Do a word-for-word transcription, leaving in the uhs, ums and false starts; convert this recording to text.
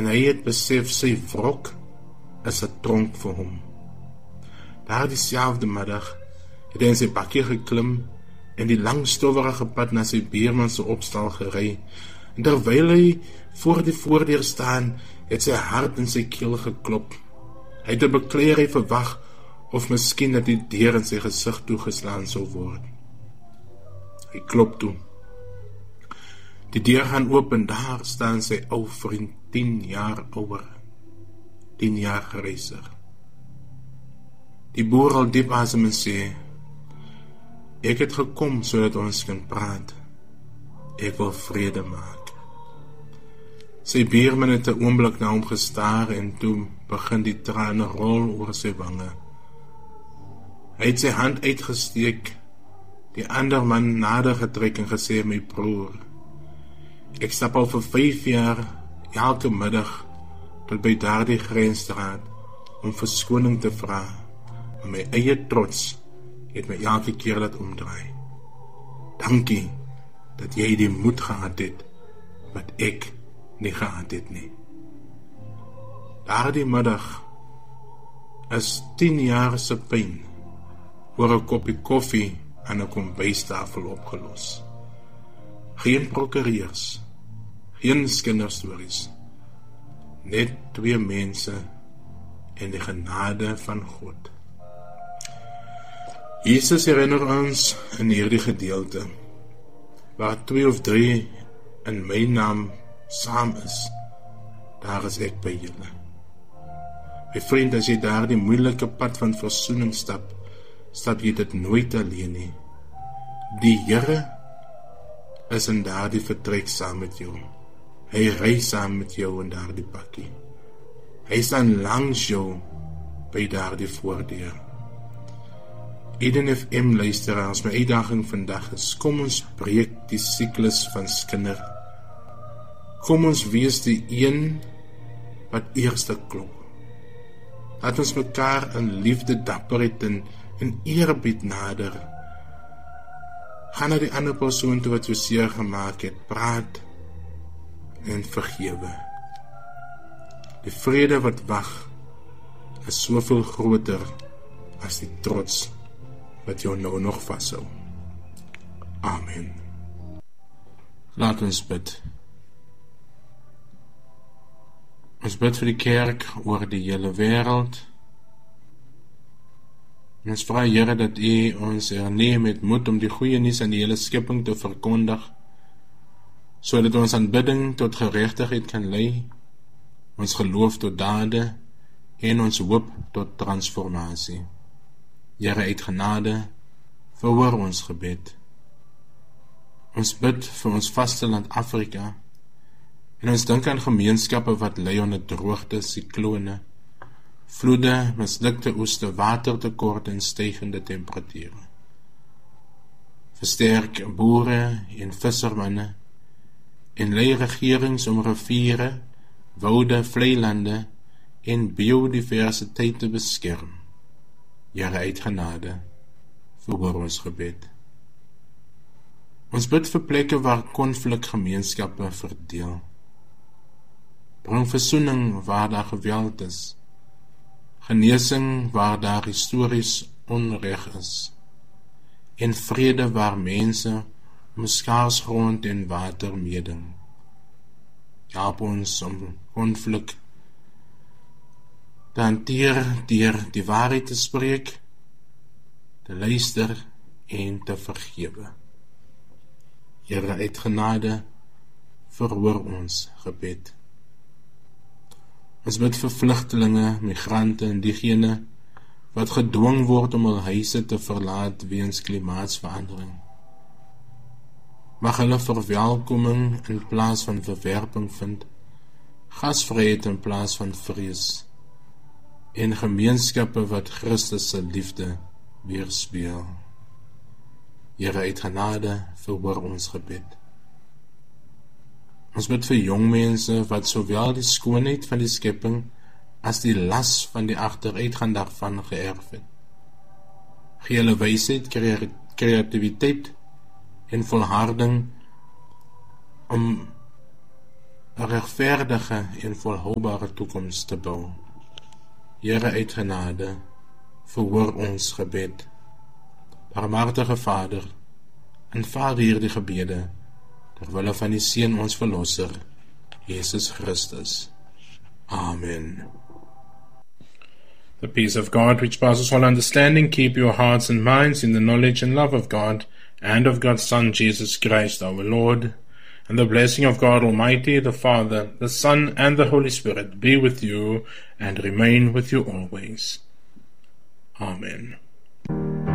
en hy het besef sy wrok is 'n tronk vir hom. Daar dieselfde middag het hy in sy bakkie geklim en die lang stowwerige pad na sy buurman se opstal gery. En terwyl hy voor die voordeur staan, het sy hart in sy keel geklop. Hy het 'n bekleierery verwag of miskien dat die deur in sy gesig toegeslaan sou word. Hy klop toe. Die deur gaan oop en daar staan sy ou vriend, tien jaar ouer, tien jaar gereiser. Die boer al diep asem en sê, ek het gekom sodat ons kan praat. Ek wil vrede maak. Sy buurman het 'n oomblik na hom gestaar en toe begin die trane rol oor sy wange. Hy het sy hand uitgesteek, die ander man nader getrek en gesê, my broer, ek stap al vir vyf jaar elke middag tot by daardie grensstraat om verskoning te vra, maar my eie trots het my elke keer laat omdraai. Dankie dat jy die moed gehad het wat ek nie gehad het nie. Daardie middag is tien jaar se pyn oor 'n koppie koffie aan 'n kombuistafel opgelos. Geen prokureurs, geen kinderstories, net twee mense en die genade van God. Jesus herinner ons in hierdie gedeelte, waar twee of drie in my naam saam is, daar is ek by julle. My vriend, as jy daar die moeilike pad van versoening stap, stap jy dit nooit alleen nie. Die Here is in daardie vertrek saam met jou. Hy ry saam met jou in daardie pakkie. Hy staan langs jou by daardie voordeur. Eden F M luisteraars, my uitdaging vandag is, kom ons breek die siklus van skinder. Kom ons wees die een wat eerste klop. Laat ons mekaar in liefde, dapperheid en, en eerbied nader. Ga na die ander persoon toe wat jou seer gemaak het, praat en vergewe. Die vrede wat wag is soveel groter as die trots wat jou nou nog vashou. Amen. Laat ons bid. Ons bid vir die kerk oor die hele wêreld. En ons vra, Here, dat U ons herneem met moed om die goeie nuus aan die hele skepping te verkondig, sodat ons aanbidding tot geregtigheid kan lei, ons geloof tot dade en ons hoop tot transformasie. Here, uit genade, verhoor ons gebed. Ons bid vir ons vasteland Afrika, en ons dink aan gemeenskappe wat ly onder droogte, siklone, vloede, mislukte oeste, watertekort en stygende temperature. Versterk boere en vissermanne, en lei regerings om riviere, woude, vleilande en biodiversiteit te beskerm. Here, uit genade, verhoor ons gebed. Ons bid vir plekke waar konflik gemeenskappe verdeel. Bring versoening waar daar geweld is, genesing waar daar histories onreg is, en vrede waar mense om skaars grond en water meeding. Help ons om konflik te hanteer deur die waarheid te spreek, te luister en te vergewe. Here, uit genade, verhoor ons gebed. Ons bid vir vlugtelinge, migrante en diegene wat gedwing word om hul huise te verlaat weens klimaatsverandering. Mag hulle verwelkoming in plaas van verwerping vind, gasvryheid in plaas van vrees, en gemeenskappe wat Christus se liefde weerspieël. Here, uit genade, verhoor ons gebed. Ons bid vir jong mense wat sowel die skoonheid van die skepping as die las van die agteruitgang daarvan geërf het. Gee hulle wysheid, kreatiwiteit en volharding om 'n regverdige en volhoubare toekoms te bou. Here uit genade, verhoor ons gebed. Barmhartige Vader, aanvaar hierdie gebede ter wille van die Seun ons Verlosser, Jesus Christus. Amen. The peace of God, which passes all understanding, keep your hearts and minds in the knowledge and love of God and of God's Son, Jesus Christ, our Lord. And the blessing of God Almighty, the Father, the Son, and the Holy Spirit be with you and remain with you always. Amen.